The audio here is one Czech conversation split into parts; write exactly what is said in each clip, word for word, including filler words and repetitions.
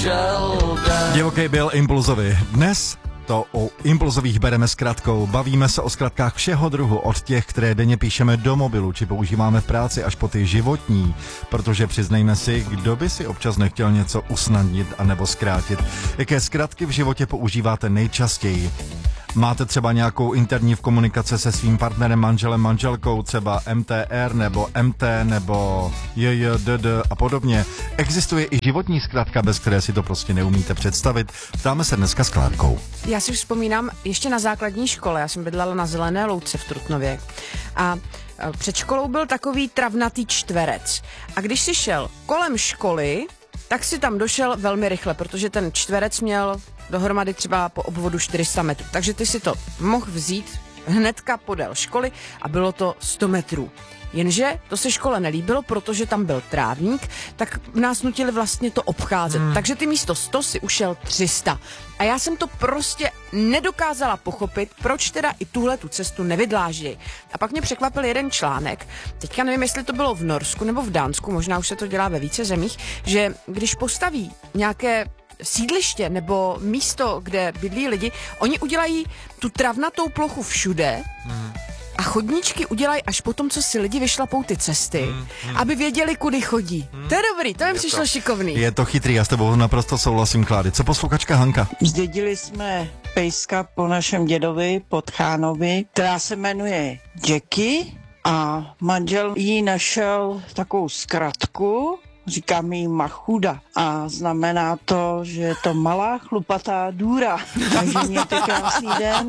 manželka. Divoký byl impulzový. Dnes to o impulzových bereme zkratkou. Bavíme se o zkratkách všeho druhu, od těch, které denně píšeme do mobilu, či používáme v práci, až po ty životní. Protože přiznejme si, kdo by si občas nechtěl něco usnadnit anebo zkrátit. Jaké zkratky v životě používáte nejčastěji? Máte třeba nějakou interní v komunikaci se svým partnerem, manželem, manželkou, třeba M T R nebo M T nebo J J D D a podobně. Existuje i životní zkratka, bez které si to prostě neumíte představit. Ptáme se dneska s Klárkou. Já si vzpomínám ještě na základní škole, já jsem bydlela na Zelené louce v Trutnově a před školou byl takový travnatý čtverec. A když si šel kolem školy, tak si tam došel velmi rychle, protože ten čtverec měl dohromady třeba po obvodu čtyři sta metrů. Takže ty si to mohl vzít hnedka podél školy a bylo to sto metrů. Jenže to se škole nelíbilo, protože tam byl trávník, tak nás nutili vlastně to obcházet. Hmm. Takže ty místo sto si ušel tři sta. A já jsem to prostě nedokázala pochopit, proč teda i tuhle tu cestu nevydláždějí. A pak mě překvapil jeden článek, teďka nevím, jestli to bylo v Norsku nebo v Dánsku, možná už se to dělá ve více zemích, že když postaví nějaké sídliště nebo místo, kde bydlí lidi, oni udělají tu travnatou plochu všude, hmm. a chodníčky udělají až potom, co si lidi vyšlapou ty cesty, hmm, hmm. aby věděli, kudy chodí. Hmm. To je dobrý, to mi přišlo to šikovný. Je to chytrý, já s tebou naprosto souhlasím, Klády. Co posluchačka Hanka? Zdědili jsme pejska po našem dědovi, Podchánovi, která se jmenuje Jackie a manžel jí našel takovou zkratku, říkáme jí Machuda a znamená to, že je to malá chlupatá důra. Takže mějte krásný den.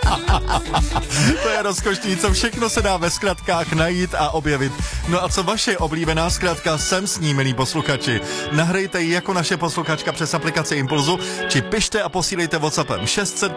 To je rozkošný, co všechno se dá ve zkratkách najít a objevit. No a co vaše oblíbená zkratka, jsem s ní, milí posluchači. Nahrajte ji jako naše posluchačka přes aplikaci Impulzu, či pište a posílejte WhatsAppem šest set